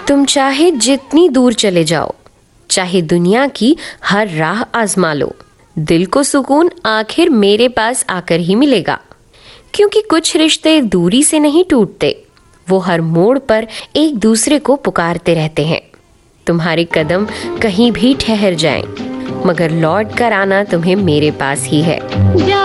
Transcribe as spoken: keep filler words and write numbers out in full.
तुम चाहे जितनी दूर चले जाओ, चाहे दुनिया की हर राह आजमा लो, दिल को सुकून आखिर मेरे पास आकर ही मिलेगा। क्योंकि कुछ रिश्ते दूरी से नहीं टूटते, वो हर मोड़ पर एक दूसरे को पुकारते रहते हैं। तुम्हारे कदम कहीं भी ठहर जाएं, मगर लौट कर आना तुम्हें मेरे पास ही है।